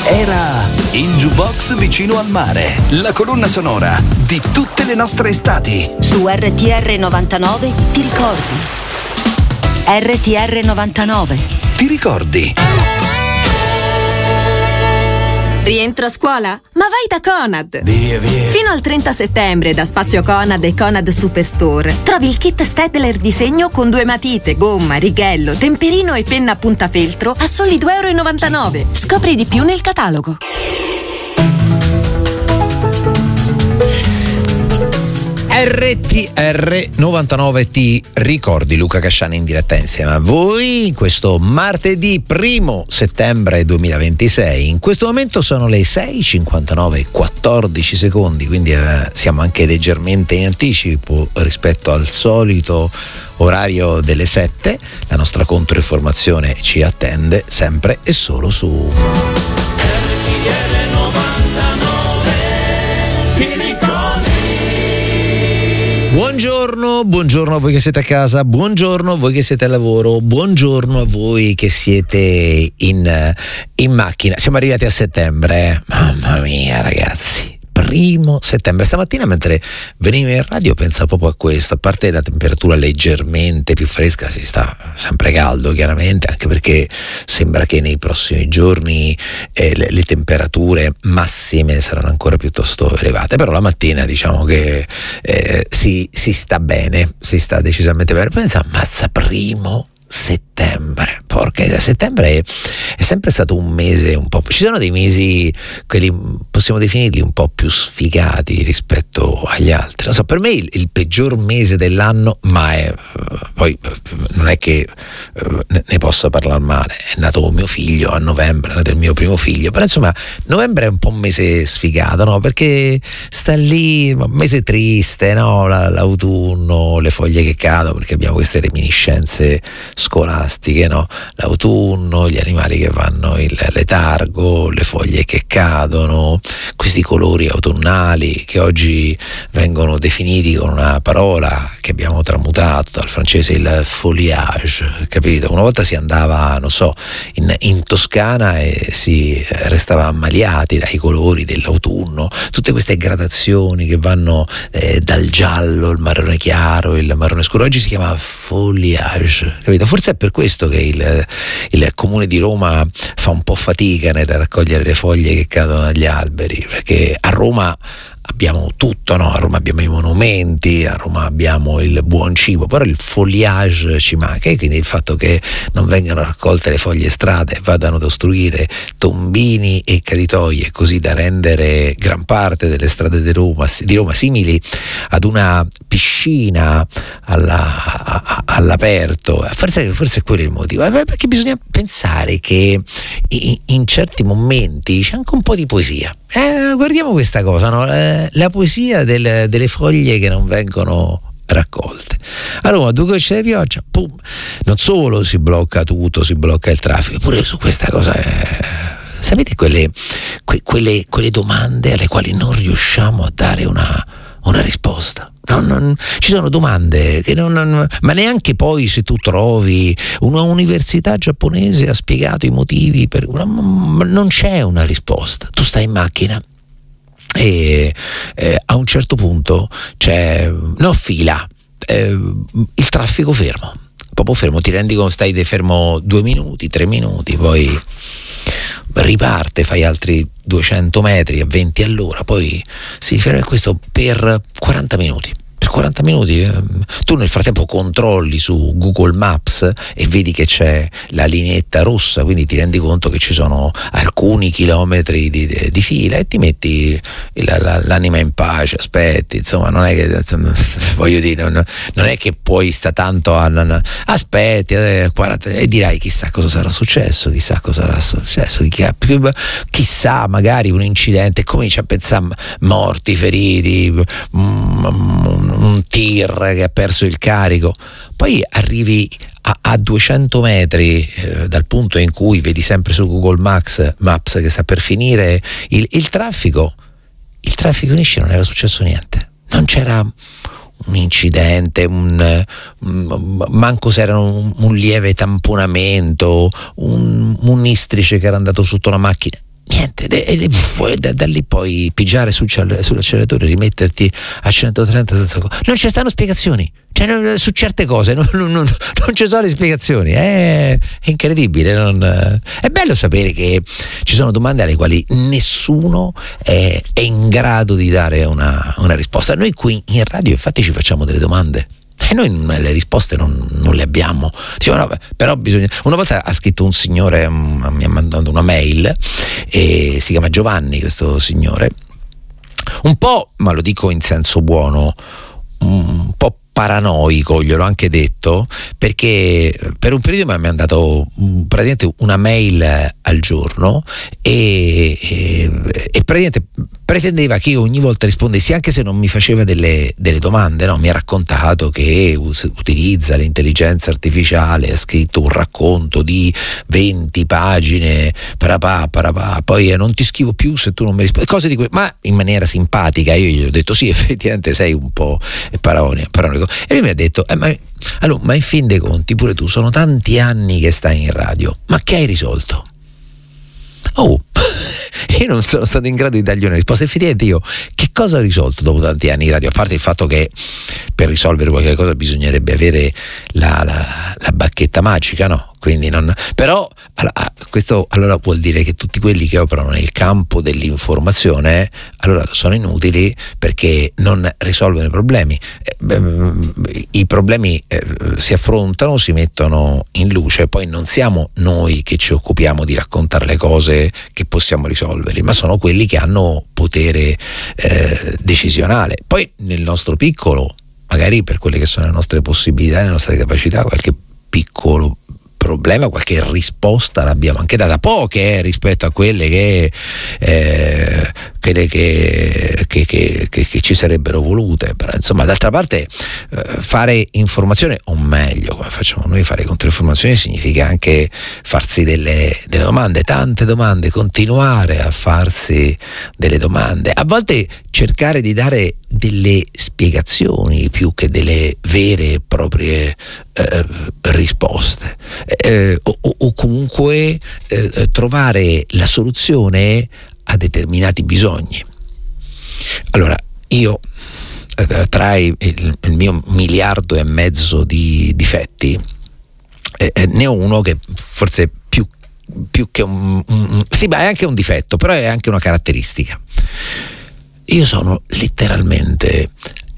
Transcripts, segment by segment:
Era il jukebox vicino al mare, la colonna sonora di tutte le nostre estati. Su RTR 99 ti ricordi? RTR 99 ti ricordi? Rientro a scuola? Ma vai da Conad! Via. Fino al 30 settembre da Spazio Conad e Conad Superstore trovi il kit Stedler disegno con 2 matite, gomma, righello, temperino e penna a puntafeltro a soli €2,99. Scopri di più nel catalogo. RTR 99 ti ricordi, Luca Casciani in diretta insieme a voi questo martedì 1 settembre 2026. In questo momento sono le 6:59 e 14 secondi, quindi siamo anche leggermente in anticipo rispetto al solito orario delle 7. La nostra controinformazione ci attende sempre e solo su RTR 99 ti ricordi. Buongiorno a voi che siete a casa, buongiorno a voi che siete al lavoro, buongiorno a voi che siete in macchina. Siamo arrivati a settembre, mamma mia ragazzi. 1 settembre. Stamattina mentre venivo in radio pensavo proprio a questo, a parte la temperatura leggermente più fresca, si sta sempre caldo chiaramente, anche perché sembra che nei prossimi giorni le temperature massime saranno ancora piuttosto elevate, però la mattina diciamo che si sta bene, si sta decisamente bene. Pensa, ammazza, 1 settembre, porca, settembre è sempre stato un mese un po', ci sono dei mesi, quelli possiamo definirli un po' più sfigati rispetto agli altri, non so, per me il peggior mese dell'anno, ma poi non è che ne possa parlare male, è nato mio figlio a novembre, è nato il mio primo figlio, però insomma novembre è un po' un mese sfigato, no? Perché sta lì, un mese triste, no? L'autunno, le foglie che cadono, perché abbiamo queste reminiscenze scolastiche, no? L'autunno, gli animali che vanno in letargo, le foglie che cadono, questi colori autunnali che oggi vengono definiti con una parola che abbiamo tramutato dal francese, il foliage, capito? Una volta si andava, non so, in Toscana e si restava ammaliati dai colori dell'autunno, tutte queste gradazioni che vanno dal giallo, il marrone chiaro, il marrone scuro. Oggi si chiama foliage, capito? Forse è per questo che il comune di Roma fa un po' fatica nel raccogliere le foglie che cadono dagli alberi, perché a Roma abbiamo tutto, no? A Roma abbiamo i monumenti, a Roma abbiamo il buon cibo, però il foliage ci manca, e quindi il fatto che non vengano raccolte le foglie strade e vadano ad ostruire tombini e caditoie, così da rendere gran parte delle strade di Roma simili ad una piscina all'aperto. Forse è quello il motivo, perché bisogna pensare che in certi momenti c'è anche un po' di poesia. Guardiamo questa cosa, no? La poesia delle foglie che non vengono raccolte. A Roma 2 gocce di pioggia, pum, non solo si blocca tutto, si blocca il traffico, pure su questa cosa sapete quelle domande alle quali non riusciamo a dare una risposta. Ci sono domande che ma neanche poi se tu trovi una università giapponese ha spiegato i motivi non c'è una risposta. Tu stai in macchina e a un certo punto c'è fila, il traffico fermo, proprio fermo, ti rendi conto, stai fermo 2 minuti, 3 minuti, poi riparte, fai altri 200 metri a 20 all'ora, poi si ferma, questo per 40 minuti. Per 40 minuti tu nel frattempo controlli su Google Maps e vedi che c'è la lineetta rossa, quindi ti rendi conto che ci sono alcuni chilometri di fila e ti metti l'anima in pace, aspetti, insomma, non è che, voglio dire, non è che poi sta tanto aspetti 40, e dirai chissà cosa sarà successo, chissà, magari un incidente, cominci a pensare morti, feriti, un tir che ha perso il carico, poi arrivi a 200 metri dal punto in cui vedi sempre su Google Maps che sta per finire il traffico finisce, non era successo niente, non c'era un incidente, manco se era un lieve tamponamento, un istrice che era andato sotto la macchina, niente, da lì puoi pigiare sull'acceleratore, rimetterti a 130 senza. Non ci stanno spiegazioni, cioè, su certe cose non ci sono le spiegazioni, è incredibile. È bello sapere che ci sono domande alle quali nessuno è in grado di dare una risposta. Noi qui in radio infatti ci facciamo delle domande e noi le risposte non le abbiamo. Diciamo, no, però bisogna. Una volta ha scritto un signore, mi ha mandato una mail, e si chiama Giovanni questo signore, un po', ma lo dico in senso buono, un po' paranoico, gliel'ho anche detto, perché per un periodo mi ha mandato praticamente una mail al giorno e praticamente pretendeva che io ogni volta rispondessi, anche se non mi faceva delle domande, no? Mi ha raccontato che utilizza l'intelligenza artificiale, ha scritto un racconto di 20 pagine, poi non ti scrivo più se tu non mi rispondi, cose di ma in maniera simpatica. Io gli ho detto sì, effettivamente sei un po' paranoico. E lui mi ha detto ma in fin dei conti pure tu sono tanti anni che stai in radio, ma che hai risolto? Io non sono stato in grado di dargli una risposta. Effettivamente io che cosa ho risolto dopo tanti anni in radio? A parte il fatto che per risolvere qualche cosa bisognerebbe avere la bacchetta magica, no? Quindi però questo allora vuol dire che tutti quelli che operano nel campo dell'informazione allora sono inutili, perché non risolvono i problemi. I problemi si affrontano, si mettono in luce, poi non siamo noi che ci occupiamo di raccontare le cose che possiamo risolverli, ma sono quelli che hanno potere decisionale. Poi nel nostro piccolo, magari per quelle che sono le nostre possibilità, le nostre capacità, qualche piccolo problema, qualche risposta l'abbiamo anche data, poche rispetto a quelle che ci sarebbero volute, però insomma d'altra parte fare informazione, o meglio come facciamo noi, fare controinformazione significa anche farsi delle domande, tante domande, continuare a farsi delle domande, a volte cercare di dare delle spiegazioni più che delle vere e proprie risposte, o comunque trovare la soluzione a determinati bisogni. Allora io tra il mio 1,5 miliardi di difetti ne ho uno che forse più che sì, ma è anche un difetto, però è anche una caratteristica. Io sono letteralmente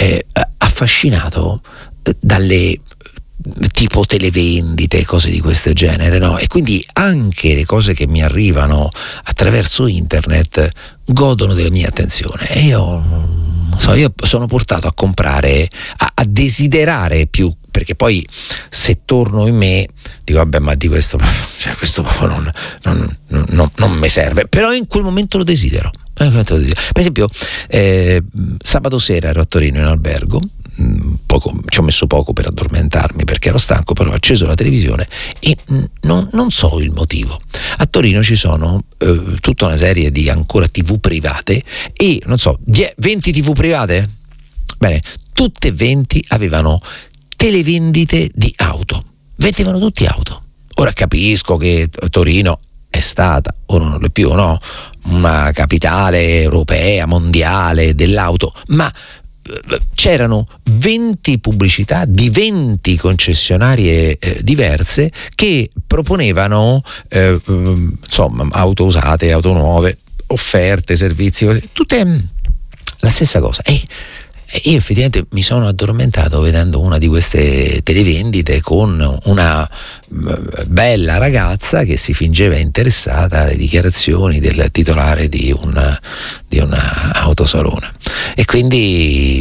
affascinato dalle tipo televendite, cose di questo genere, no? E quindi anche le cose che mi arrivano attraverso internet godono della mia attenzione, e io sono portato a comprare, a desiderare più, perché poi se torno in me dico vabbè, ma di questo proprio non mi serve, però in quel momento lo desidero. Per esempio sabato sera ero a Torino in albergo, ci ho messo poco per addormentarmi perché ero stanco, però ho acceso la televisione e non so il motivo. A Torino ci sono tutta una serie di ancora TV private e non so, 20 TV private? Bene, tutte 20 avevano televendite di auto, vendevano tutti auto. Ora capisco che Torino è stata, ora non è più, no, una capitale europea, mondiale dell'auto, ma c'erano 20 pubblicità di 20 concessionarie diverse che proponevano insomma auto usate, auto nuove, offerte, servizi, tutte la stessa cosa. E io effettivamente mi sono addormentato vedendo una di queste televendite con una bella ragazza che si fingeva interessata alle dichiarazioni del titolare di una autosalone, e quindi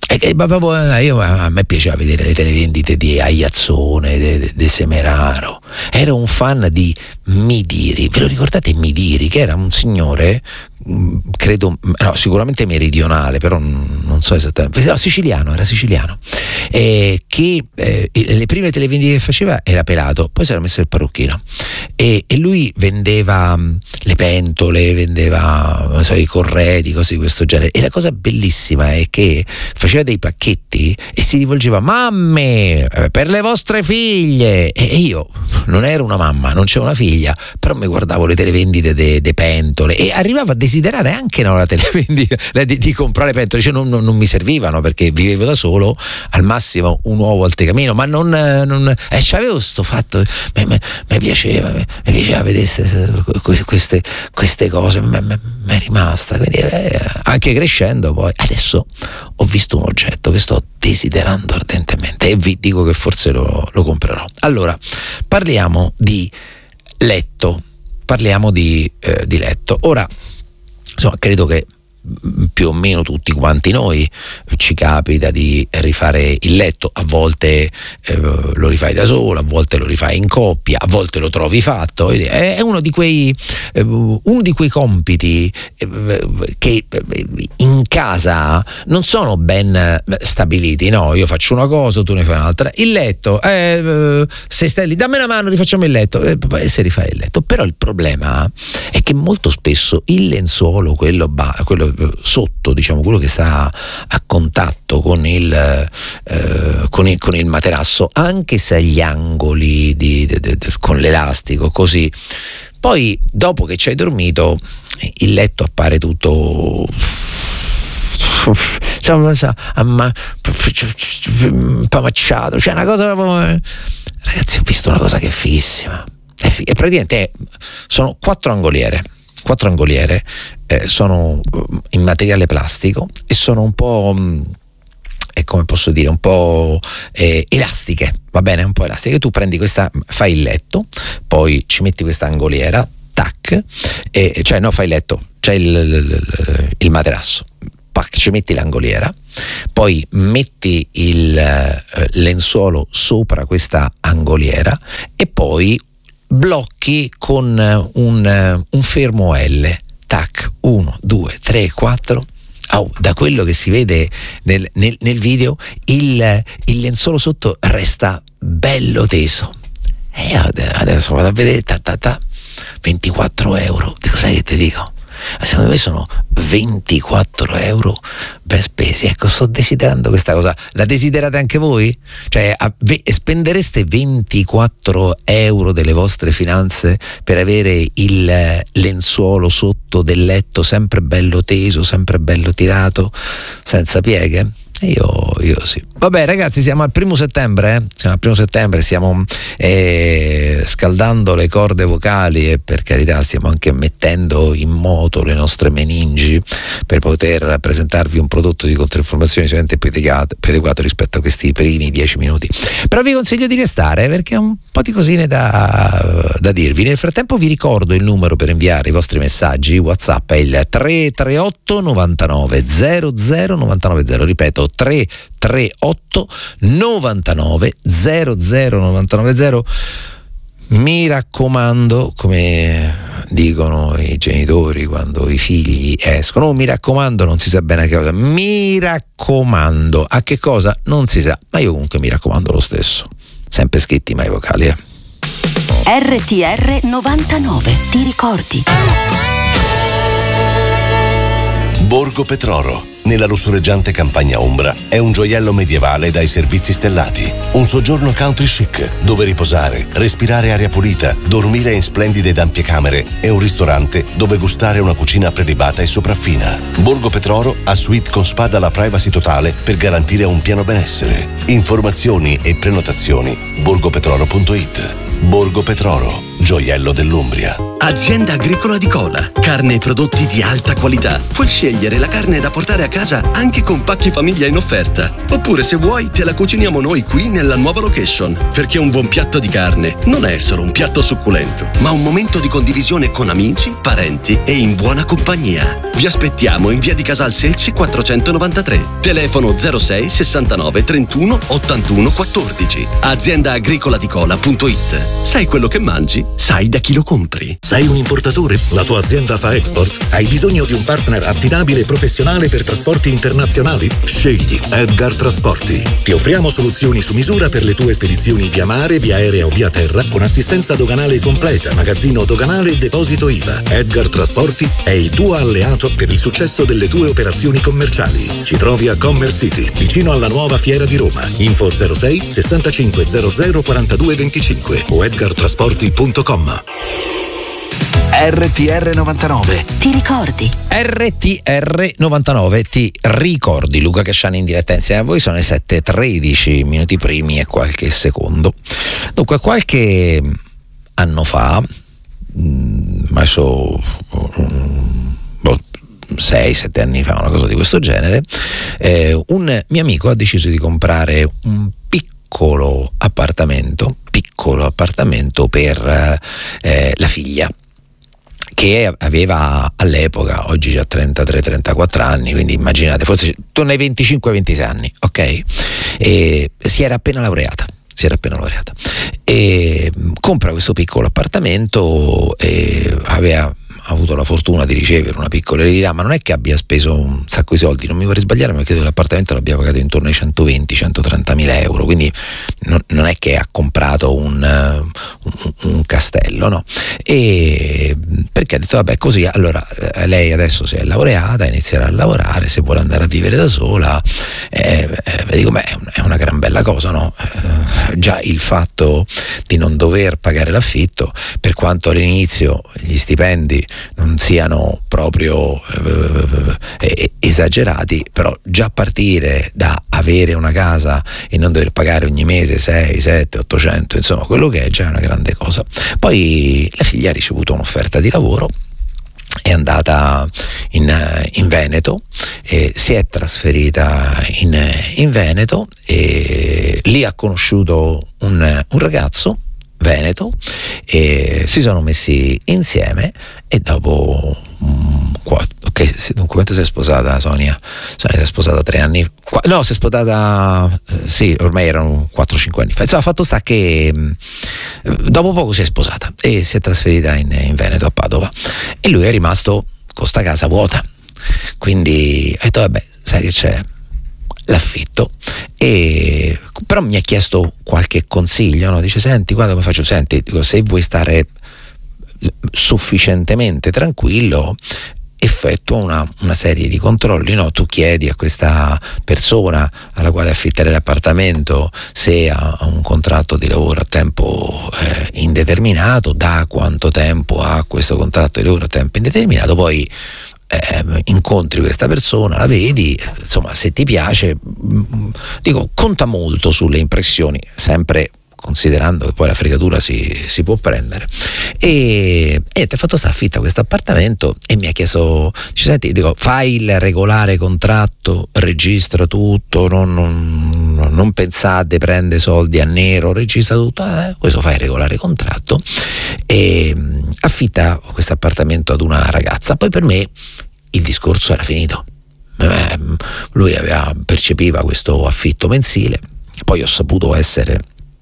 a me piaceva vedere le televendite di Aiazzone, de Semeraro. Ero un fan di Midiri. Ve lo ricordate Midiri, che era un signore credo, no, sicuramente meridionale, però non so esattamente, no, era siciliano, che le prime televendite che faceva era pelato, poi si era messo il parrucchino e lui vendeva le pentole, vendeva, non so, i corredi, cose di questo genere, e la cosa bellissima è che faceva dei pacchetti e si rivolgeva: mamme, per le vostre figlie, e io non ero una mamma, non c'era una figlia, però mi guardavo le televendite de pentole e arrivavo a desiderare anche la televendita di comprare pentole, cioè non mi servivano perché vivevo da solo, al massimo un uovo al tecamino, ma non c'avevo sto fatto, mi piaceva vedere queste cose, mi è rimasta, quindi anche crescendo poi adesso ho visto un oggetto che sto desiderando ardentemente e vi dico che forse lo comprerò. Allora, parliamo di letto. Ora, insomma, credo che più o meno tutti quanti noi ci capita di rifare il letto, a volte lo rifai da solo, a volte lo rifai in coppia, a volte lo trovi fatto, è uno di quei compiti che in casa non sono ben stabiliti, no? Io faccio una cosa, tu ne fai un'altra. Il letto, se stai lì, dammi una mano, rifacciamo il letto, e se rifai il letto. Però il problema è che molto spesso il lenzuolo, quello sotto, diciamo, quello che sta a contatto con il materasso, anche se agli angoli con l'elastico, così, poi dopo che ci hai dormito il letto appare tutto pamacciato, cioè una cosa proprio... Ragazzi, ho visto una cosa che è fighissima, e praticamente sono quattro angoliere, sono in materiale plastico e sono un po', come posso dire, un po' elastiche, va bene? Un po' elastiche. Tu prendi questa, fai il letto, poi ci metti questa angoliera, tac, fai il letto, c'è il materasso, ci metti l'angoliera, poi metti il lenzuolo sopra questa angoliera e poi blocchi con un fermo L, tac, 1, 2, 3, 4. Da quello che si vede nel video, il lenzuolo sotto resta bello teso. E adesso vado a vedere, 24 euro. Sai che ti dico? Secondo me sono 24 euro ben spesi. Ecco, sto desiderando questa cosa. La desiderate anche voi? Cioè, spendereste 24 euro delle vostre finanze per avere il lenzuolo sotto del letto sempre bello teso, sempre bello tirato, senza pieghe? Io sì. Vabbè, ragazzi, siamo al 1° settembre, stiamo scaldando le corde vocali e, per carità, stiamo anche mettendo in moto le nostre meningi per poter presentarvi un prodotto di controinformazione sicuramente più adeguato rispetto a questi primi 10 minuti. Però vi consiglio di restare perché ho un po' di cosine da dirvi. Nel frattempo vi ricordo il numero per inviare i vostri messaggi WhatsApp, è il 338 99 00 990, ripeto 338 99 00 990. Mi raccomando, come dicono i genitori quando i figli escono, mi raccomando, non si sa bene a che cosa, mi raccomando a che cosa non si sa, ma io comunque mi raccomando lo stesso, sempre scritti mai vocali. RTR 99, ti ricordi? Borgo Petroro, nella lussureggiante campagna ombra, è un gioiello medievale dai servizi stellati. Un soggiorno country chic, dove riposare, respirare aria pulita, dormire in splendide ed ampie camere e un ristorante dove gustare una cucina prelibata e sopraffina. Borgo Petroro ha suite con spa dalla privacy totale per garantire un pieno benessere. Informazioni e prenotazioni borgopetroro.it. Borgo Petroro, gioiello dell'Umbria. Azienda agricola di Cola, carne e prodotti di alta qualità. Puoi scegliere la carne da portare a casa anche con pacchi famiglia in offerta. Oppure, se vuoi, te la cuciniamo noi qui nella nuova location. Perché un buon piatto di carne non è solo un piatto succulento, ma un momento di condivisione con amici, parenti e in buona compagnia. Vi aspettiamo in via di Casal Selci 493. Telefono 06 69 31 81 14. Aziendaagricoladicola.it. Sai quello che mangi? sai da chi lo compri. Sei un importatore? La tua azienda fa export? Hai bisogno di un partner affidabile e professionale per trasporti internazionali? Scegli Edgar Trasporti. Ti offriamo soluzioni su misura per le tue spedizioni via mare, via aerea o via terra, con assistenza doganale completa, magazzino doganale e deposito IVA. Edgar Trasporti è il tuo alleato per il successo delle tue operazioni commerciali. Ci trovi a Commerce City, vicino alla nuova Fiera di Roma. Info 06 65 00 42 25 o edgartrasporti.com. RTR 99. Ti ricordi? RTR 99, ti ricordi? Luca Casciani in diretta insieme a voi, sono le 7:13 minuti primi e qualche secondo. Dunque, qualche anno fa, adesso 6-7 anni fa, una cosa di questo genere, un mio amico ha deciso di comprare un piccolo appartamento per la figlia, che aveva all'epoca, oggi già 33-34 anni, quindi immaginate, forse tu ne hai 25-26 anni, ok? E si era appena laureata e compra questo piccolo appartamento e aveva avuto la fortuna di ricevere una piccola eredità, ma non è che abbia speso un sacco di soldi, non mi vorrei sbagliare, ma credo che l'appartamento l'abbia pagato intorno ai 120-130 mila euro, quindi non è che ha comprato un castello, no? E perché ha detto vabbè, così allora lei adesso si è laureata, inizierà a lavorare, se vuole andare a vivere da sola, dico beh, è una gran bella cosa, no? Già il fatto di non dover pagare l'affitto, per quanto all'inizio gli stipendi non siano proprio esagerati, però già partire da avere una casa e non dover pagare ogni mese 6, 7, 800, insomma quello che è già una grande cosa. Poi la figlia ha ricevuto un'offerta di lavoro, è andata in Veneto, si è trasferita in Veneto e lì ha conosciuto un ragazzo veneto e si sono messi insieme e dopo quanto si è sposata Sonia? Sonia si è sposata 3 anni fa. No, si è sposata sì, ormai erano 4-5 anni fa. Insomma, fatto sta che dopo poco si è sposata e si è trasferita in Veneto, a Padova, e lui è rimasto con sta casa vuota, quindi ha detto vabbè, sai che c'è l'affitto, e però mi ha chiesto qualche consiglio, no? Dice senti, guarda come faccio, senti, dico, se vuoi stare sufficientemente tranquillo effettua una serie di controlli, no? Tu chiedi a questa persona alla quale affittare l'appartamento se ha un contratto di lavoro a tempo indeterminato, da quanto tempo ha questo contratto di lavoro a tempo indeterminato, poi incontri questa persona, la vedi, insomma, se ti piace, dico, conta molto sulle impressioni, sempre considerando che poi la fregatura si può prendere, e ti ha fatto affitta questo appartamento e mi ha chiesto, senti, dico, fai il regolare contratto, registra tutto, non pensate, prende soldi a nero, registra tutto, questo fai il regolare contratto e affitta questo appartamento ad una ragazza. Poi per me il discorso era finito, lui percepiva questo affitto mensile, poi ho saputo essere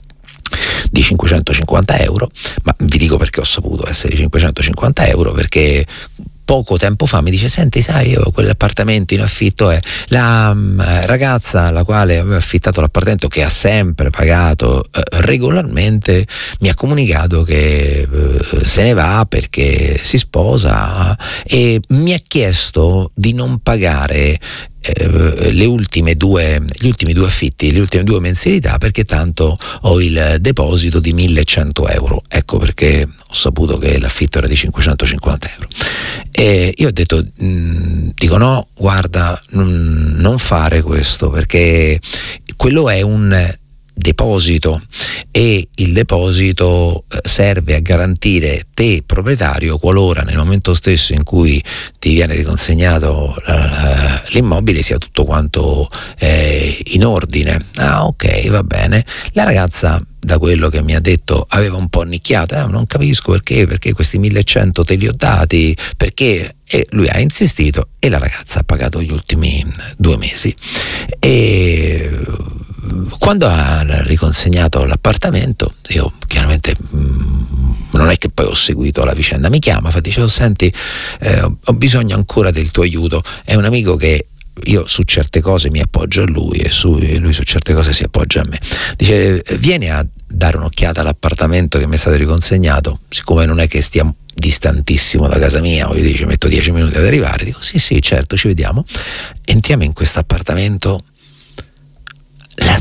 di 550 euro, ma vi dico perché ho saputo essere di 550 euro, perché poco tempo fa mi dice senti, sai, io quell'appartamento in affitto è la ragazza alla quale avevo affittato l'appartamento, che ha sempre pagato regolarmente, mi ha comunicato che se ne va perché si sposa, e mi ha chiesto di non pagare gli ultimi due affitti, le ultime 2 mensilità, perché tanto ho il deposito di 1100 euro. Ecco perché ho saputo che l'affitto era di 550 euro. E io ho detto, dico no, guarda, non fare questo, perché quello è un deposito e il deposito serve a garantire te proprietario, qualora nel momento stesso in cui ti viene riconsegnato l'immobile sia tutto quanto in ordine. Ah, ok, va bene. La ragazza, da quello che mi ha detto, aveva un po' nicchiata, non capisco perché questi 1100 te li ho dati, perché, e lui ha insistito e la ragazza ha pagato gli ultimi 2 mesi. E quando ha riconsegnato l'appartamento, io chiaramente non è che poi ho seguito la vicenda, mi chiama, dice: senti, ho bisogno ancora del tuo aiuto. È un amico che io su certe cose mi appoggio a lui e lui su certe cose si appoggia a me. Dice: vieni a dare un'occhiata all'appartamento che mi è stato riconsegnato, siccome non è che stia distantissimo da casa mia, voglio dire, ci metto 10 minuti ad arrivare. Dico: sì, certo, ci vediamo. Entriamo in questo appartamento. La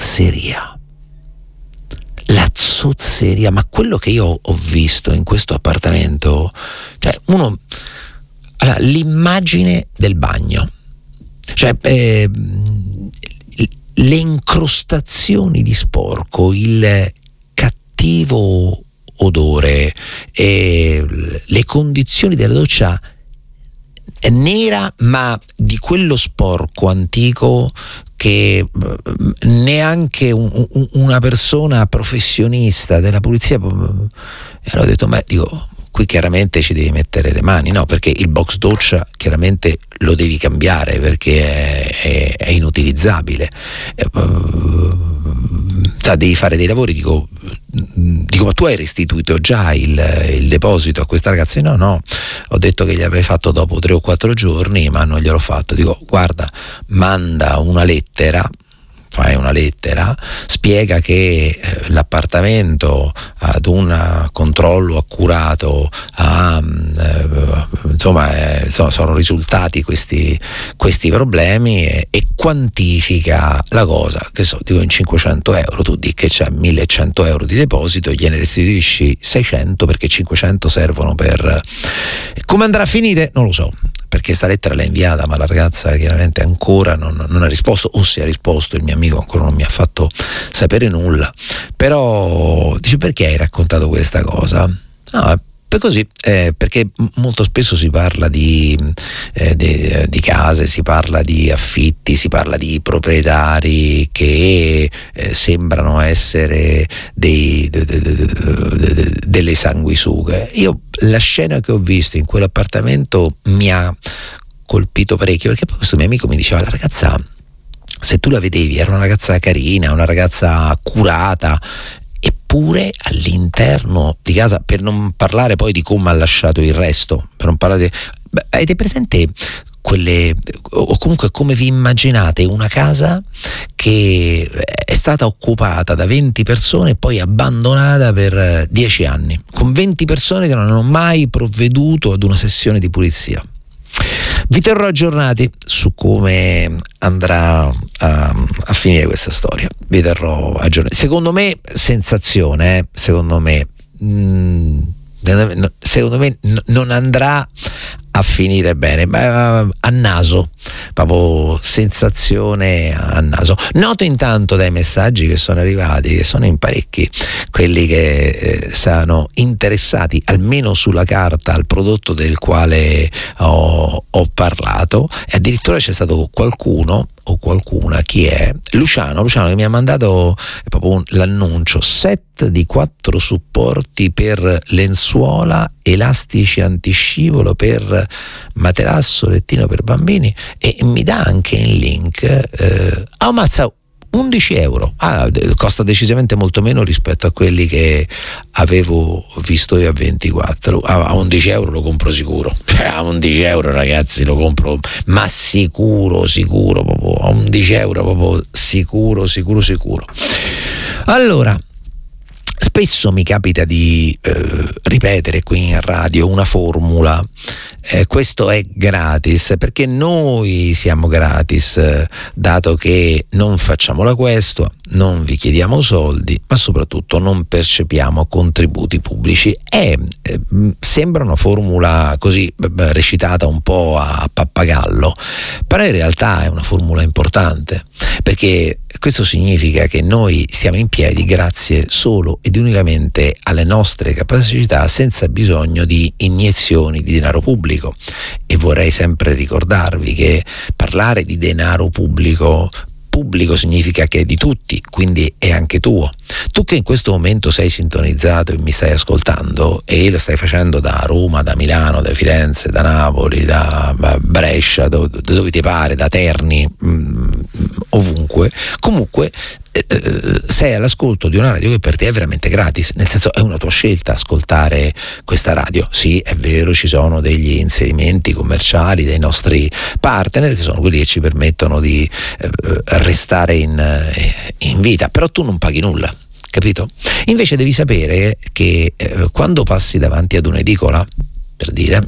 zozzeria, ma quello che io ho visto in questo appartamento, cioè allora, l'immagine del bagno, cioè le incrostazioni di sporco, il cattivo odore, le condizioni della doccia nera, ma di quello sporco antico che neanche una persona professionista della pulizia. E allora ho detto: qui chiaramente ci devi mettere le mani, no? Perché il box doccia chiaramente lo devi cambiare perché è inutilizzabile. Devi fare dei lavori. Dico, ma tu hai restituito già il deposito a questa ragazza? No, ho detto che gli avrei fatto dopo 3 o 4 giorni, ma non gliel'ho fatto. Dico: guarda, manda una lettera, fai una lettera, spiega che l'appartamento ad un controllo accurato sono risultati questi problemi, e quantifica la cosa, che dico in 500 euro. Tu di che c'è 1100 euro di deposito, gliene restituisci 600 perché 500 servono per... Come andrà a finire non lo so, perché sta lettera l'ha inviata, ma la ragazza chiaramente ancora non ha risposto, o se ha risposto il mio amico ancora non mi ha fatto sapere nulla. Però dice: perché hai raccontato questa cosa? No, così, perché molto spesso si parla di case, si parla di affitti, si parla di proprietari che sembrano essere delle sanguisughe. Io la scena che ho visto in quell'appartamento mi ha colpito parecchio, perché poi questo mio amico mi diceva: la ragazza, se tu la vedevi, era una ragazza carina, una ragazza curata, eppure all'interno di casa, per non parlare poi di come ha lasciato il resto, per non parlare avete presente quelle, o comunque come vi immaginate una casa che è stata occupata da 20 persone e poi abbandonata per 10 anni, con 20 persone che non hanno mai provveduto ad una sessione di pulizia? Vi terrò aggiornati su come andrà a finire questa storia. Vi terrò aggiornati. Secondo me, sensazione, secondo me non andrà a finire bene, a naso, proprio sensazione a naso. Noto intanto dai messaggi che sono arrivati, che sono in parecchi, quelli che sono interessati almeno sulla carta al prodotto del quale ho parlato, e addirittura c'è stato qualcuno o qualcuna, chi è? Luciano che mi ha mandato proprio l'annuncio: set di 4 supporti per lenzuola, elastici antiscivolo per materasso, lettino per bambini, e mi dà anche il link. Ammazza, 11 euro. Costa decisamente molto meno rispetto a quelli che avevo visto io a 24. A 11 euro lo compro sicuro, a 11 euro ragazzi lo compro, ma sicuro proprio, a 11 euro proprio sicuro. Allora, spesso mi capita di ripetere qui in radio una formula. Questo è gratis perché noi siamo gratis, dato che non facciamo la questua, non vi chiediamo soldi, ma soprattutto non percepiamo contributi pubblici. Sembra una formula così recitata un po' a pappagallo, però in realtà è una formula importante, perché questo significa che noi stiamo in piedi grazie solo ed unicamente alle nostre capacità, senza bisogno di iniezioni di denaro pubblico. E vorrei sempre ricordarvi che parlare di denaro pubblico significa che è di tutti, quindi è anche tuo. Tu che in questo momento sei sintonizzato e mi stai ascoltando, e lo stai facendo da Roma, da Milano, da Firenze, da Napoli, da Brescia, dove ti pare, da Terni, ovunque, comunque sei all'ascolto di una radio che per te è veramente gratis, nel senso è una tua scelta ascoltare questa radio. Sì, è vero, ci sono degli inserimenti commerciali dei nostri partner che sono quelli che ci permettono di restare in vita, però tu non paghi nulla, capito? Invece devi sapere che quando passi davanti ad un'edicola, per dire,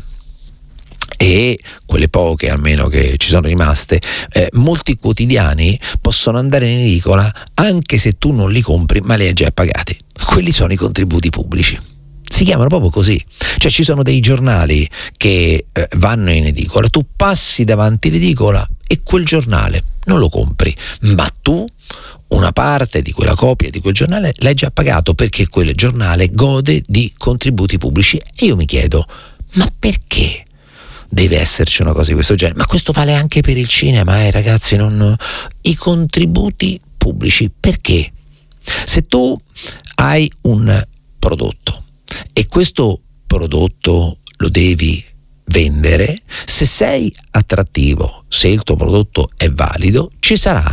e quelle poche almeno che ci sono rimaste, molti quotidiani possono andare in edicola anche se tu non li compri ma li hai già pagati. Quelli sono i contributi pubblici, si chiamano proprio così. Cioè ci sono dei giornali che vanno in edicola, tu passi davanti all'edicola e quel giornale non lo compri, ma tu una parte di quella copia di quel giornale l'hai già pagato, perché quel giornale gode di contributi pubblici. E io mi chiedo, ma perché deve esserci una cosa di questo genere? Ma questo vale anche per il cinema, ragazzi, i contributi pubblici. Perché? Se tu hai un prodotto e questo prodotto lo devi vendere, se sei attrattivo, se il tuo prodotto è valido, ci sarà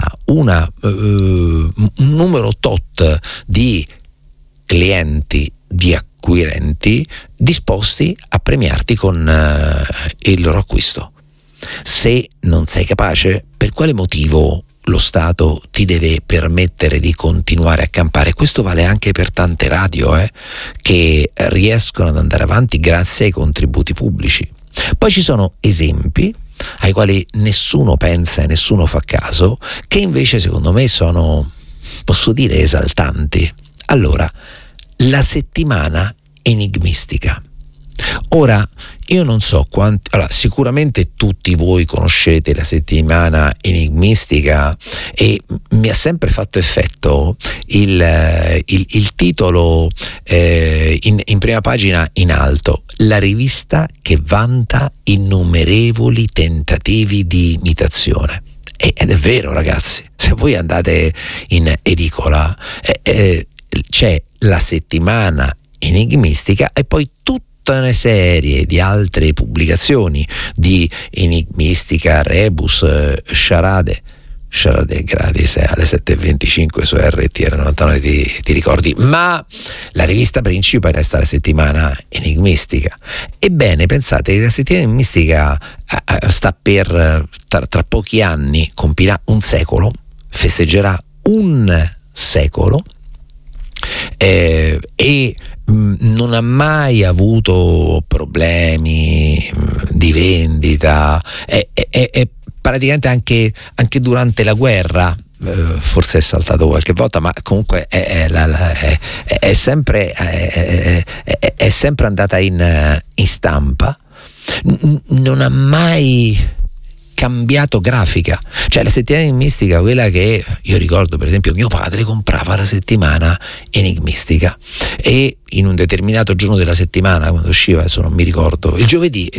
un numero tot di clienti, di acquirenti disposti a premiarti con il loro acquisto. Se non sei capace, per quale motivo lo Stato ti deve permettere di continuare a campare? Questo vale anche per tante radio che riescono ad andare avanti grazie ai contributi pubblici. Poi ci sono esempi ai quali nessuno pensa e nessuno fa caso, che invece secondo me sono, posso dire, esaltanti. Allora, la settimana enigmistica. Ora, io non so quanti, allora, sicuramente tutti voi conoscete la settimana enigmistica e mi ha sempre fatto effetto il titolo in prima pagina in alto: la rivista che vanta innumerevoli tentativi di imitazione. Ed è vero, ragazzi, se voi andate in edicola c'è la settimana enigmistica e poi tutta una serie di altre pubblicazioni di enigmistica, rebus, sciarade gratis alle 7:25 su RTR 99, ti ricordi? Ma la rivista principale resta la settimana enigmistica. Ebbene, pensate che la settimana enigmistica sta per tra pochi anni compirà un secolo, festeggerà un secolo, e non ha mai avuto problemi di vendita, è praticamente anche durante la guerra, forse è saltato qualche volta, ma comunque è sempre andata in stampa, non ha mai cambiato grafica. Cioè la settimana enigmistica, quella che io ricordo, per esempio mio padre comprava la settimana enigmistica e in un determinato giorno della settimana, quando usciva, adesso non mi ricordo, il giovedì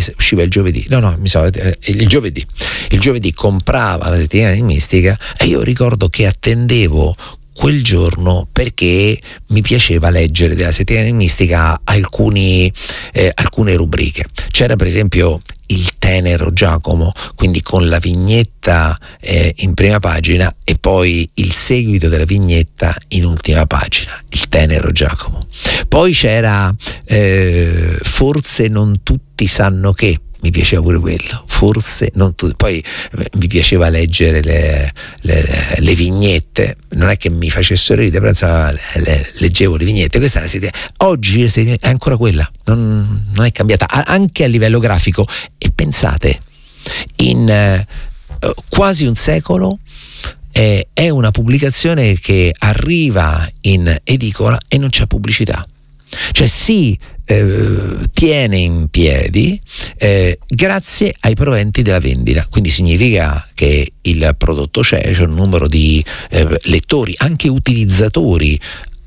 comprava la settimana enigmistica e io ricordo che attendevo quel giorno perché mi piaceva leggere della settimana enigmistica alcune rubriche. C'era per esempio il tenero Giacomo, quindi con la vignetta in prima pagina e poi il seguito della vignetta in ultima pagina, il tenero Giacomo. Poi c'era forse non tutti sanno che, mi piaceva pure quello, forse non tutti. Poi mi piaceva leggere le vignette, non è che mi facessero ridere, però leggevo le vignette. Questa è la settimana. Oggi è ancora quella, non è cambiata anche a livello grafico. E pensate, in quasi un secolo è una pubblicazione che arriva in edicola e non c'è pubblicità. Cioè si tiene in piedi grazie ai proventi della vendita, quindi significa che il prodotto c'è un numero di lettori, anche utilizzatori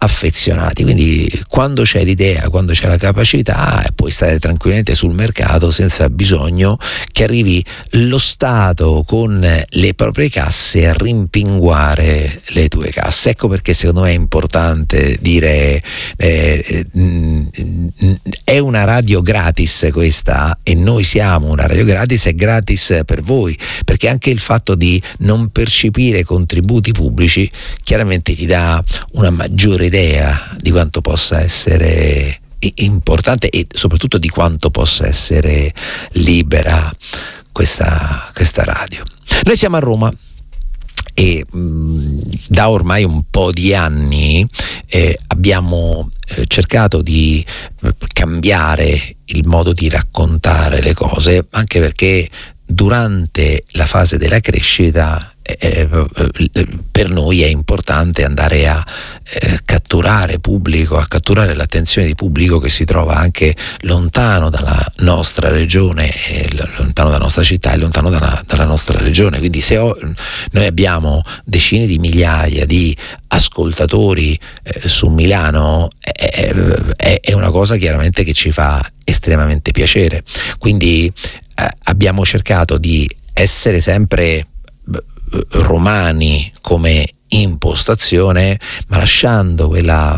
affezionati, quindi quando c'è l'idea, quando c'è la capacità, puoi stare tranquillamente sul mercato senza bisogno che arrivi lo Stato con le proprie casse a rimpinguare le tue casse. Ecco perché secondo me è importante dire è una radio gratis questa, e noi siamo una radio gratis, è gratis per voi, perché anche il fatto di non percepire contributi pubblici chiaramente ti dà una maggiore idea di quanto possa essere importante e soprattutto di quanto possa essere libera questa radio. Noi siamo a Roma e da ormai un po' di anni abbiamo cercato di cambiare il modo di raccontare le cose, anche perché durante la fase della crescita per noi è importante andare a catturare pubblico, a catturare l'attenzione di pubblico che si trova anche lontano dalla nostra regione, lontano dalla nostra città e lontano dalla nostra regione. Quindi se noi abbiamo decine di migliaia di ascoltatori su Milano, è una cosa chiaramente che ci fa estremamente piacere. Quindi abbiamo cercato di essere sempre romani come impostazione, ma lasciando quella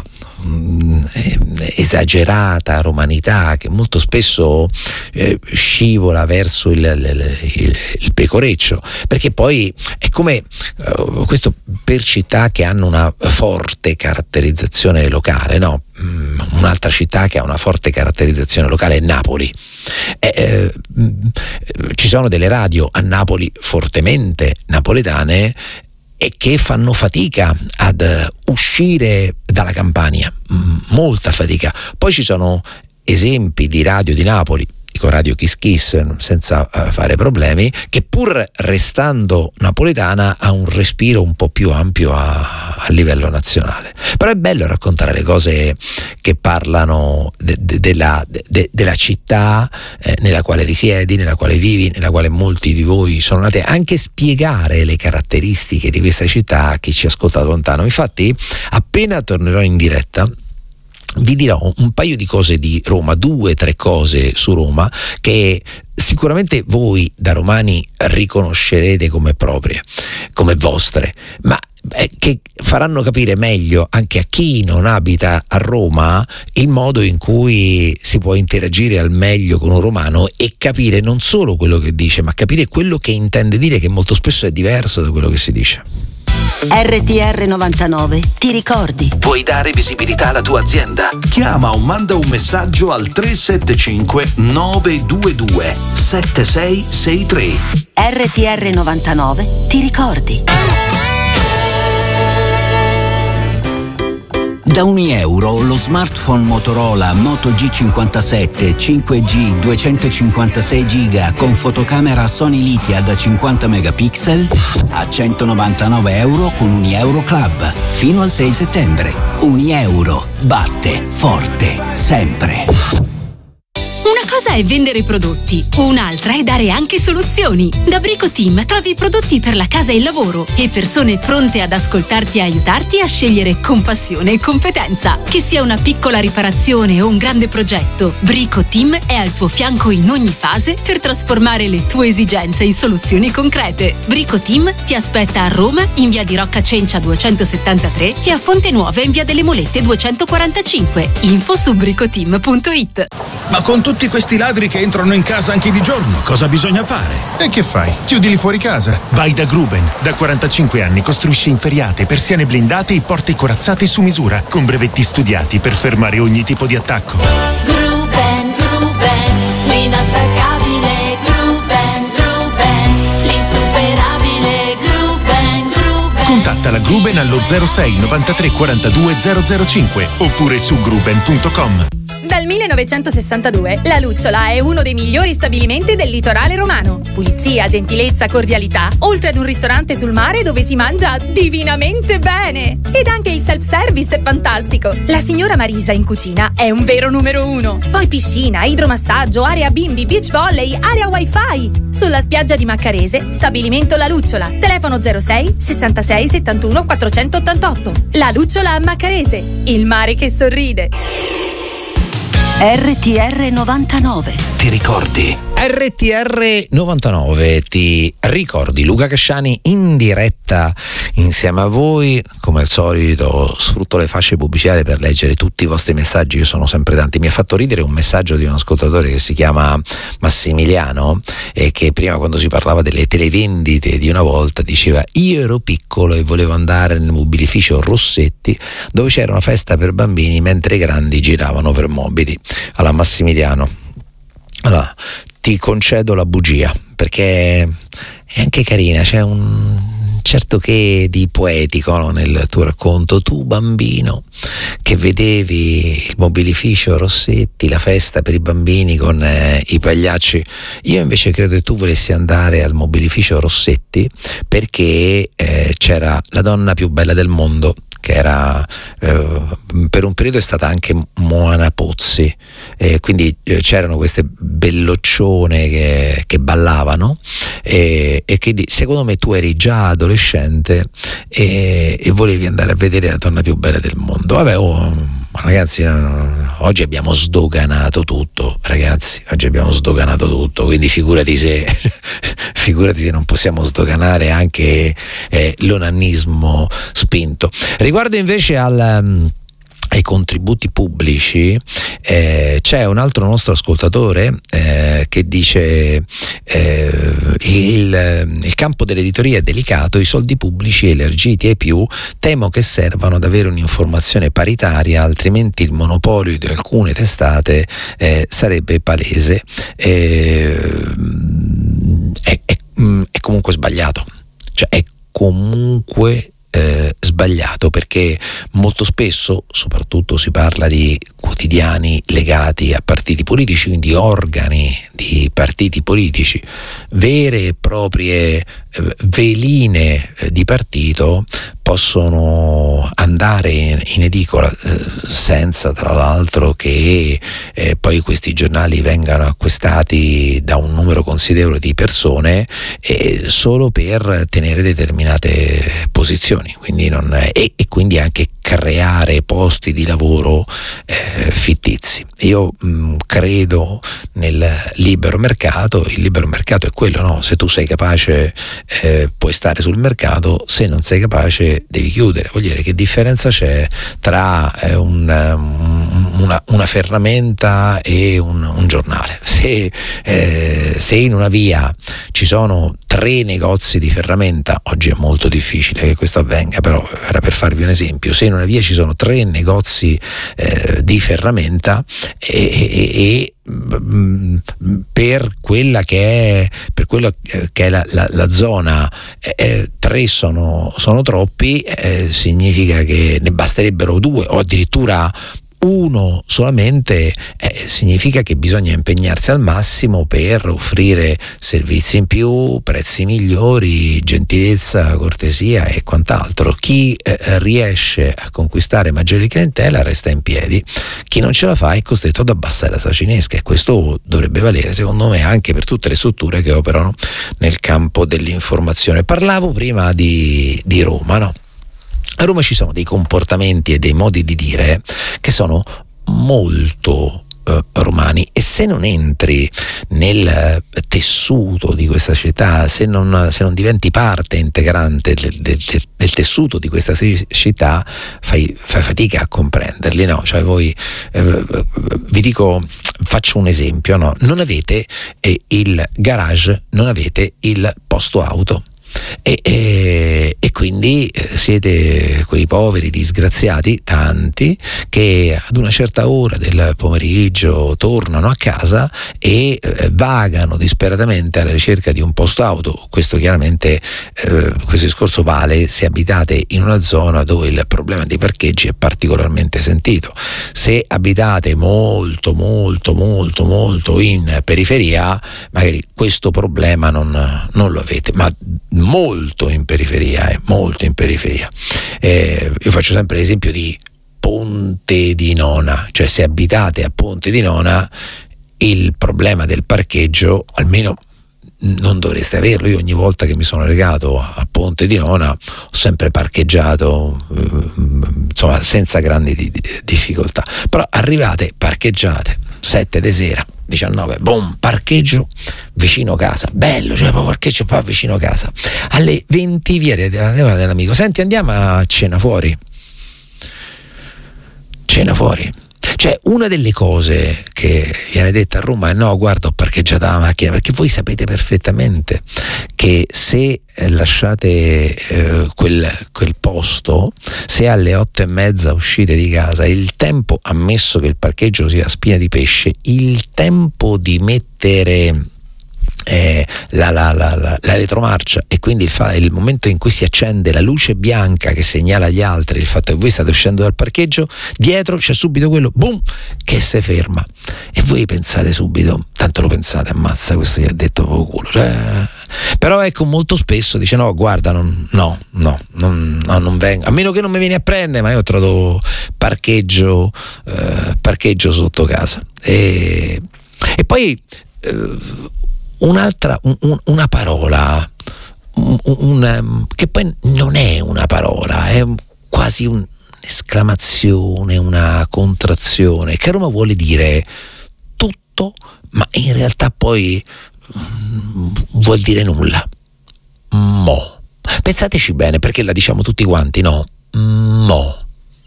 esagerata romanità che molto spesso scivola verso il pecoreccio, perché poi è come questo per città che hanno una forte caratterizzazione locale, no? Un'altra città che ha una forte caratterizzazione locale è Napoli. Ci sono delle radio a Napoli fortemente napoletane e che fanno fatica ad uscire dalla Campania, molta fatica. Poi ci sono esempi di radio di Napoli, dico Radio Kiss Kiss senza fare problemi, che pur restando napoletana ha un respiro un po' più ampio a livello nazionale. Però è bello raccontare le cose che parlano della città nella quale risiedi, nella quale vivi, nella quale molti di voi sono nati, anche spiegare le caratteristiche di questa città a chi ci ascolta da lontano. Infatti appena tornerò in diretta vi dirò un paio di cose di Roma, 2 o 3 cose su Roma che sicuramente voi da romani riconoscerete come proprie, come vostre, ma che faranno capire meglio anche a chi non abita a Roma il modo in cui si può interagire al meglio con un romano e capire non solo quello che dice, ma capire quello che intende dire, che molto spesso è diverso da quello che si dice. RTR 99, ti ricordi? Vuoi dare visibilità alla tua azienda? Chiama o manda un messaggio al 375 922 7663. RTR 99, ti ricordi? Da €1 lo smartphone Motorola Moto G57 5G 256 GB con fotocamera Sony Lithia da 50 megapixel a €199 con Unieuro Club fino al 6 settembre. Unieuro batte forte sempre. Una cosa è vendere prodotti, un'altra è dare anche soluzioni. Da Brico Team trovi prodotti per la casa e il lavoro e persone pronte ad ascoltarti e aiutarti a scegliere con passione e competenza. Che sia una piccola riparazione o un grande progetto, Brico Team è al tuo fianco in ogni fase per trasformare le tue esigenze in soluzioni concrete. Brico Team ti aspetta a Roma in via di Rocca Cencia 273 e a Fonte Nuova in via delle Molette 245. Info su bricoteam.it. Ma con tutti questi ladri che entrano in casa anche di giorno, cosa bisogna fare? E che fai? Chiudili fuori casa. Vai da Gruben. Da 45 anni costruisce inferriate, persiane blindate e porte corazzate su misura, con brevetti studiati per fermare ogni tipo di attacco. Gruben, l'inattaccabile. Gruben, l'insuperabile. Gruben. Contatta la Gruben allo 06 93 42 005 oppure su gruben.com. Dal 1962 La Lucciola è uno dei migliori stabilimenti del litorale romano. Pulizia, gentilezza, cordialità, oltre ad un ristorante sul mare dove si mangia divinamente bene. Ed anche il self-service è fantastico. La signora Marisa in cucina è un vero numero 1. Poi piscina, idromassaggio, area bimbi, beach volley, area wifi. sulla spiaggia di Maccarese, stabilimento La Lucciola, telefono 06 66 71 488. La Lucciola a Maccarese, il mare che sorride. RTR 99. Ti ricordi? RTR 99, ti ricordi? Luca Casciani in diretta insieme a voi. Come al solito sfrutto le fasce pubblicitarie per leggere tutti i vostri messaggi, che sono sempre tanti. Mi ha fatto ridere un messaggio di un ascoltatore che si chiama Massimiliano e che prima, quando si parlava delle televendite di una volta, diceva: io ero piccolo e volevo andare nel mobilificio Rossetti dove c'era una festa per bambini mentre i grandi giravano per mobili. Allora Massimiliano, allora ti concedo la bugia, perché è anche carina, c'è un certo che di poetico, no, nel tuo racconto. Tu bambino che vedevi il mobilificio Rossetti, la festa per i bambini con i pagliacci. Io invece credo che tu volessi andare al mobilificio Rossetti perché c'era la donna più bella del mondo, che era per un periodo è stata anche Moana Pozzi, quindi c'erano queste belloccione che ballavano, e quindi secondo me tu eri già adolescente e volevi andare a vedere la donna più bella del mondo. Vabbè, ragazzi, oggi abbiamo sdoganato tutto, ragazzi, quindi figurati se non possiamo sdoganare anche l'onanismo spinto. Riguardo invece ai contributi pubblici, c'è un altro nostro ascoltatore che dice il campo dell'editoria è delicato, i soldi pubblici elargiti ai più temo che servano ad avere un'informazione paritaria, altrimenti il monopolio di alcune testate sarebbe palese. È comunque sbagliato, cioè è comunque sbagliato, perché molto spesso soprattutto si parla di quotidiani legati a partiti politici, quindi organi di partiti politici, vere e proprie veline di partito possono andare in edicola senza, tra l'altro, che poi questi giornali vengano acquistati da un numero considerevole di persone solo per tenere determinate posizioni, quindi e quindi anche creare posti di lavoro fittizi. Io credo nel libero mercato. Il libero mercato è quello, no? Se tu sei capace puoi stare sul mercato, se non sei capace devi chiudere. Vuol dire, che differenza c'è tra una ferramenta e un giornale? Se in una via ci sono 3 negozi di ferramenta, oggi è molto difficile che questo avvenga, però era per farvi un esempio, se in una via ci sono 3 negozi di ferramenta e per quella che è la zona 3 sono troppi, significa che ne basterebbero 2 o addirittura 1 solamente, significa che bisogna impegnarsi al massimo per offrire servizi in più, prezzi migliori, gentilezza, cortesia e quant'altro. Chi riesce a conquistare maggiore clientela resta in piedi, chi non ce la fa è costretto ad abbassare la sacinesca, e questo dovrebbe valere, secondo me, anche per tutte le strutture che operano nel campo dell'informazione. Parlavo prima di Roma, no? A Roma ci sono dei comportamenti e dei modi di dire che sono molto romani, e se non entri nel tessuto di questa città, se non diventi parte integrante del tessuto di questa città, fai fatica a comprenderli, no? Cioè voi, vi dico, faccio un esempio, no? Non avete il garage, non avete il posto auto. E quindi siete quei poveri disgraziati, tanti, che ad una certa ora del pomeriggio tornano a casa e vagano disperatamente alla ricerca di un posto auto. Questo chiaramente, questo discorso vale se abitate in una zona dove il problema dei parcheggi è particolarmente sentito. Se abitate molto in periferia, magari questo problema non lo avete, ma molto in periferia. Io faccio sempre l'esempio di Ponte di Nona, cioè se abitate a Ponte di Nona il problema del parcheggio, almeno non dovreste averlo. Io ogni volta che mi sono recato a Ponte di Nona ho sempre parcheggiato, insomma, senza grandi difficoltà. Però arrivate, parcheggiate, 7 di sera, 19, boom, parcheggio vicino casa, bello, cioè parcheggio qua vicino casa. Alle 20 via dell'amico, senti, andiamo a cena fuori. Cioè, una delle cose che viene detta a Roma è: no, guarda, ho parcheggiato la macchina, perché voi sapete perfettamente che se lasciate quel posto, se alle 8:30 uscite di casa, il tempo, ammesso che il parcheggio sia Spina di Pesce, il tempo di mettere la retromarcia e quindi il momento in cui si accende la luce bianca che segnala agli altri il fatto che voi state uscendo dal parcheggio, dietro c'è subito quello boom che si ferma, e voi pensate subito, tanto lo pensate, ammazza, questo gli ha detto poco culo, cioè, però ecco, molto spesso dice: no, guarda, non vengo, a meno che non mi vieni a prendere, ma io ho trovato parcheggio sotto casa. E poi una parola che poi non è una parola, è quasi un'esclamazione, una contrazione, che a Roma vuole dire tutto, ma in realtà poi vuol dire nulla. Mo. Pensateci bene, perché la diciamo tutti quanti, no? Mo.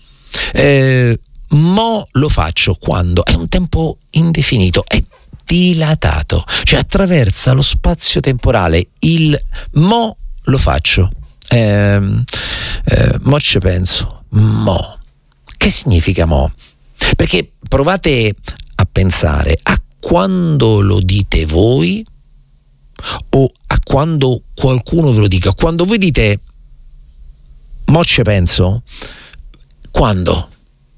Mo lo faccio quando è un tempo indefinito, è dilatato, cioè attraversa lo spazio temporale. Il mo lo faccio, mo ci penso, mo. Che significa mo? Perché provate a pensare a quando lo dite voi o a quando qualcuno ve lo dica. Quando voi dite mo ci penso, quando?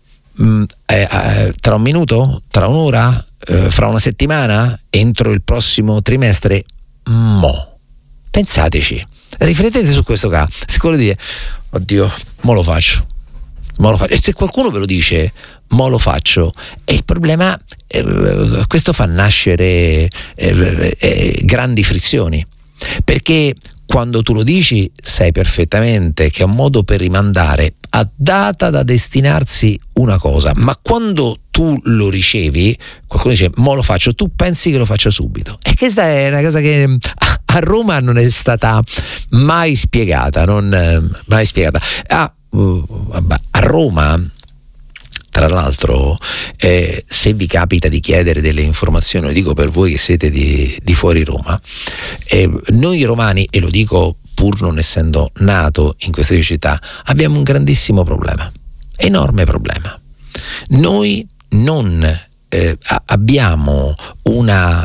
Tra un minuto? Tra un'ora? Fra una settimana? Entro il prossimo trimestre? Mo. Pensateci, riflettete su questo caso. Se quello dite: oddio, mo lo faccio, e se qualcuno ve lo dice mo lo faccio, e il problema questo fa nascere grandi frizioni, perché quando tu lo dici sai perfettamente che è un modo per rimandare a data da destinarsi una cosa, ma quando tu lo ricevi, qualcuno dice mo lo faccio, tu pensi che lo faccia subito, e questa è una cosa che a Roma non è stata mai spiegata, a Roma, tra l'altro, se vi capita di chiedere delle informazioni, lo dico per voi che siete di fuori Roma, noi romani, e lo dico pur non essendo nato in queste città, abbiamo un grandissimo problema, enorme problema. Noi non abbiamo una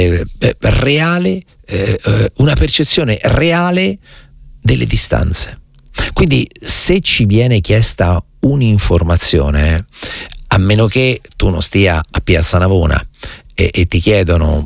una percezione reale delle distanze. Quindi se ci viene chiesta un'informazione, a meno che tu non stia a Piazza Navona e ti chiedono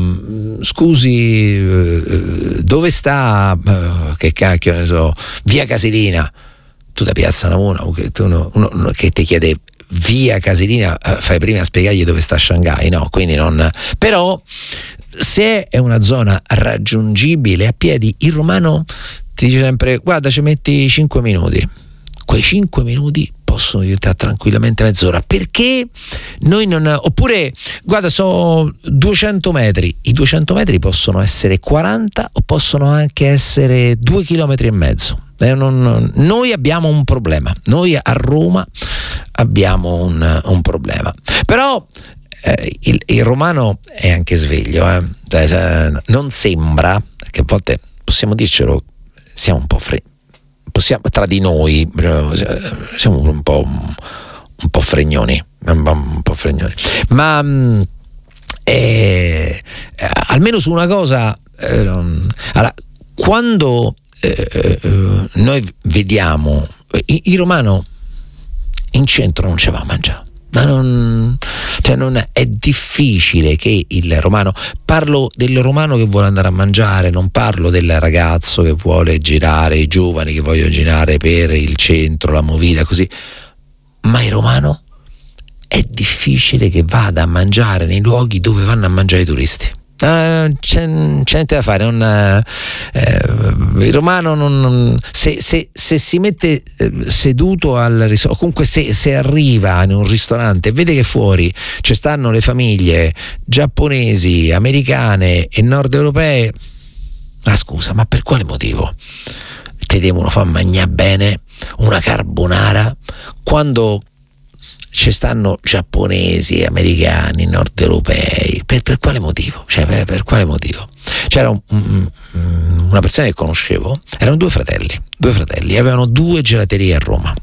scusi, dove sta che cacchio ne so, via Casilina, tu da Piazza Navona che ti chiede via Casilina fai prima a spiegargli dove sta Shanghai, no? Quindi non. Però se è una zona raggiungibile a piedi, il romano ti dice sempre: guarda, ci metti 5 minuti. Quei 5 minuti possono diventare tranquillamente mezz'ora, perché noi non. Oppure, guarda, so 200 metri. I 200 metri possono essere 40 o possono anche essere 2 chilometri e mezzo. Noi abbiamo un problema. Noi a Roma abbiamo un problema. Però il romano è anche sveglio, cioè, non sembra, che a volte possiamo dircelo, siamo un po' tra di noi siamo un po' fregnoni, ma almeno su una cosa, allora, quando noi vediamo il romano in centro non ce va a mangiare. È difficile che il romano, parlo del romano che vuole andare a mangiare, non parlo del ragazzo che vuole girare, i giovani che vogliono girare per il centro, la movida, così, ma il romano è difficile che vada a mangiare nei luoghi dove vanno a mangiare i turisti. c'è niente da fare. Il romano se si mette seduto al ristorante, comunque se arriva in un ristorante e vede che fuori ci stanno le famiglie giapponesi, americane e nord europee, scusa, ma per quale motivo te devono far mangiare bene una carbonara quando ci stanno giapponesi, americani, nord europei? Per quale motivo? Cioè, per quale motivo? C'era una persona che conoscevo, erano due fratelli, avevano due gelaterie a Roma,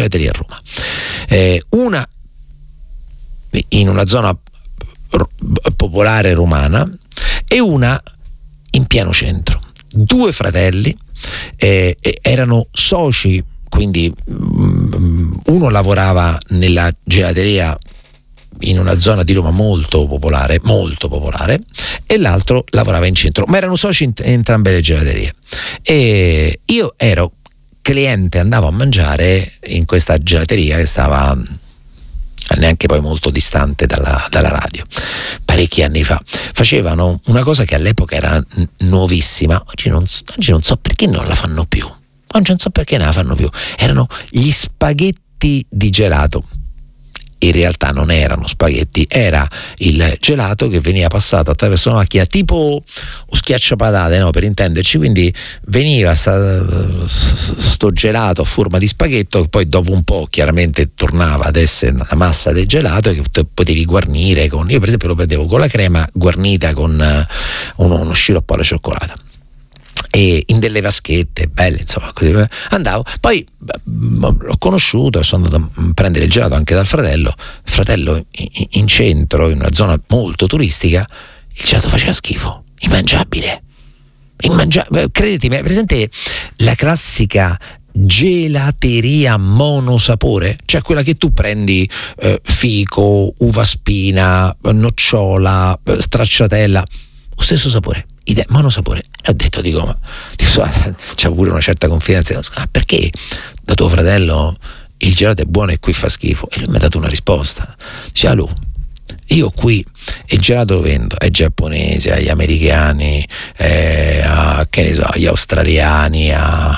una in una zona popolare romana e una in pieno centro. Due fratelli, erano soci, quindi uno lavorava nella gelateria in una zona di Roma molto popolare, e l'altro lavorava in centro, ma erano soci in entrambe le gelaterie. E io ero cliente, andavo a mangiare in questa gelateria che stava neanche poi molto distante dalla radio, parecchi anni fa. Facevano una cosa che all'epoca era nuovissima, oggi non so perché non la fanno più. Erano gli spaghetti di gelato. In realtà non erano spaghetti, era il gelato che veniva passato attraverso una macchina tipo schiacciapatate, no, per intenderci. Quindi veniva sto gelato a forma di spaghetto che poi dopo un po' chiaramente tornava ad essere una massa del gelato e che potevi guarnire con, io per esempio lo prendevo con la crema guarnita con uno sciroppo alla cioccolata e in delle vaschette belle, insomma, così andavo. Poi l'ho conosciuto e sono andato a prendere il gelato anche dal fratello in centro, in una zona molto turistica. Il gelato faceva schifo, immangiabile, credetemi. Presente la classica gelateria monosapore, cioè quella che tu prendi fico, uva spina, nocciola, stracciatella, lo stesso sapore, monosapore. Ho detto, c'è pure una certa confidenza, perché da tuo fratello il gelato è buono e qui fa schifo? E lui mi ha dato una risposta, dice: io qui il gelato lo vendo ai giapponesi, agli americani, che ne so, agli australiani,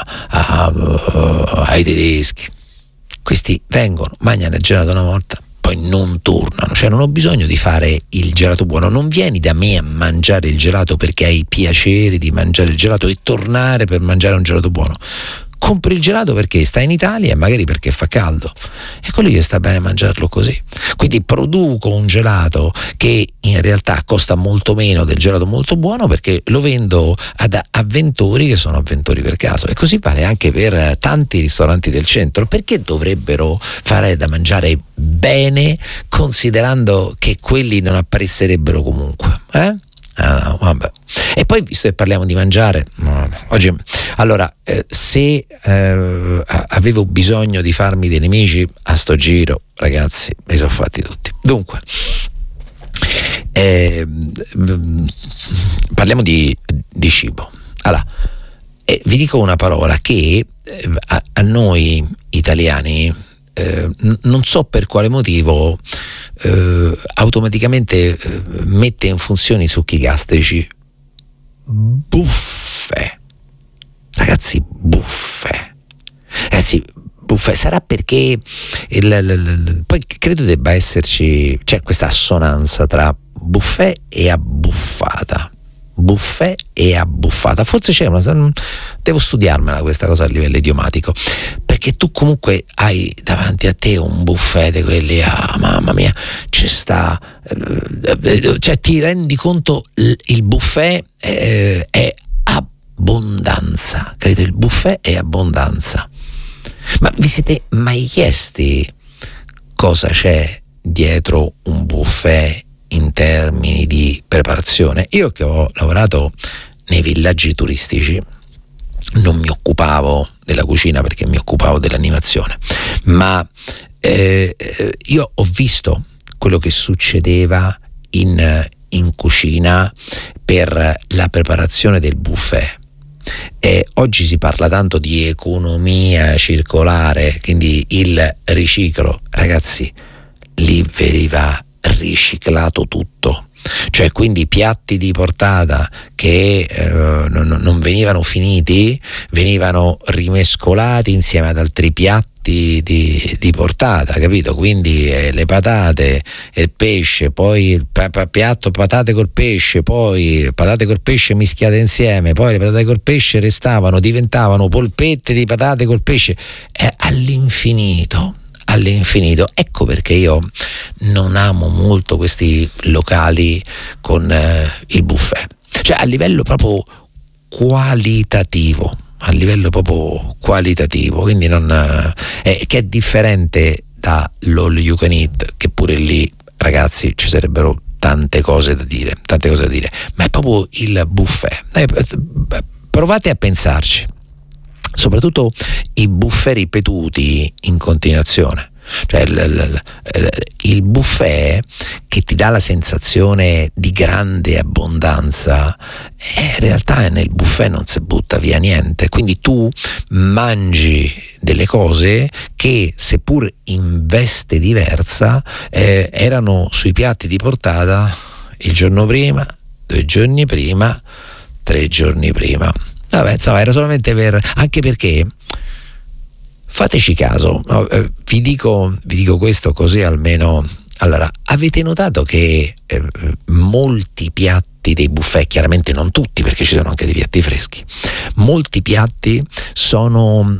ai tedeschi. Questi vengono, mangiano il gelato una volta, poi non tornano. Cioè non ho bisogno di fare il gelato buono, non vieni da me a mangiare il gelato perché hai piacere di mangiare il gelato e tornare per mangiare un gelato buono. Compri il gelato perché stai in Italia e magari perché fa caldo, e quello gli sta bene mangiarlo così. Quindi produco un gelato che in realtà costa molto meno del gelato molto buono, perché lo vendo ad avventori che sono avventori per caso. E così vale anche per tanti ristoranti del centro. Perché dovrebbero fare da mangiare bene considerando che quelli non apprezzerebbero comunque? No, vabbè. E poi, visto che parliamo di mangiare, oggi, allora, se avevo bisogno di farmi dei nemici a sto giro, ragazzi, me li sono fatti tutti. Dunque, parliamo di cibo. Allora, vi dico una parola che a noi italiani, non so per quale motivo, automaticamente mette in funzione i succhi gastrici. Buffet, ragazzi, buffet. Sarà perché poi credo debba esserci, c'è questa assonanza tra buffet e abbuffata. Forse c'è devo studiarmela questa cosa a livello idiomatico, perché tu comunque hai davanti a te un buffet di quelli, mamma mia, ci sta, cioè ti rendi conto, il buffet è abbondanza, capito? Il buffet è abbondanza. Ma vi siete mai chiesti cosa c'è dietro un buffet in termini di preparazione? Io che ho lavorato nei villaggi turistici non mi occupavo della cucina perché mi occupavo dell'animazione, ma io ho visto quello che succedeva in cucina per la preparazione del buffet. Oggi si parla tanto di economia circolare, quindi il riciclo. Ragazzi, lì veniva riciclato tutto. cioè quindi piatti di portata che non venivano finiti, venivano rimescolati insieme ad altri piatti di portata, capito? Quindi le patate e il pesce, poi il piatto patate col pesce, poi patate col pesce mischiate insieme, poi le patate col pesce diventavano polpette di patate col pesce, all'infinito. Ecco perché io non amo molto questi locali con il buffet, cioè a livello proprio qualitativo, quindi che è differente da l'all you can eat, che pure lì, ragazzi, ci sarebbero tante cose da dire, ma è proprio il buffet. Provate a pensarci, soprattutto i buffet ripetuti in continuazione, cioè il buffet che ti dà la sensazione di grande abbondanza, in realtà nel buffet non si butta via niente, quindi tu mangi delle cose che, seppur in veste diversa, erano sui piatti di portata il giorno prima, 2 giorni prima, 3 giorni prima. Vabbè, insomma, era solamente anche perché, fateci caso, no, vi dico questo così almeno. Allora, avete notato che molti piatti dei buffet, chiaramente non tutti perché ci sono anche dei piatti freschi, molti piatti sono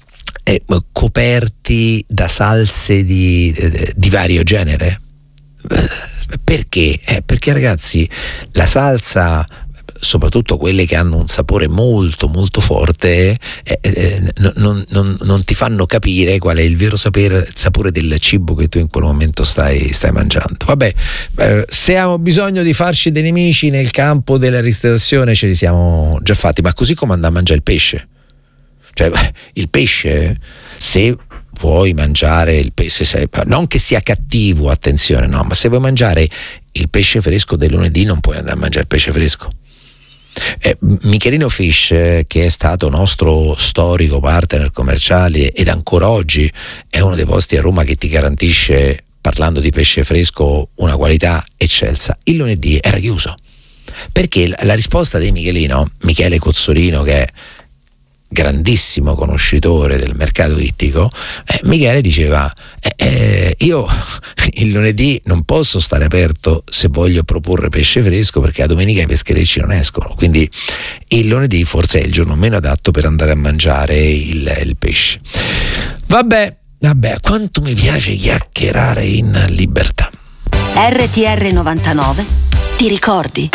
coperti da salse di vario genere? Perché? Perché, ragazzi, la salsa, soprattutto quelle che hanno un sapore molto molto forte, non ti fanno capire qual è il vero sapore del cibo che tu in quel momento stai mangiando. Vabbè, se abbiamo bisogno di farci dei nemici nel campo della ristorazione, ce li siamo già fatti, ma così come andare a mangiare il pesce, cioè il pesce, se vuoi mangiare il pesce, non che sia cattivo, attenzione, no, ma se vuoi mangiare il pesce fresco del lunedì non puoi andare a mangiare il pesce fresco. Michelino Fish, che è stato nostro storico partner commerciale ed ancora oggi è uno dei posti a Roma che ti garantisce, parlando di pesce fresco, una qualità eccelsa, il lunedì era chiuso, perché la risposta di Michele Cozzolino, che è grandissimo conoscitore del mercato ittico, Michele diceva io il lunedì non posso stare aperto se voglio proporre pesce fresco, perché a domenica i pescherecci non escono, quindi il lunedì forse è il giorno meno adatto per andare a mangiare il pesce. Vabbè, quanto mi piace chiacchierare in libertà. RTR 99, ti ricordi?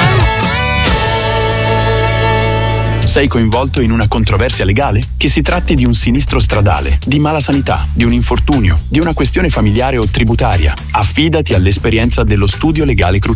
Sei coinvolto in una controversia legale? Che si tratti di un sinistro stradale, di mala sanità, di un infortunio, di una questione familiare o tributaria, affidati all'esperienza dello studio legale Cruciani.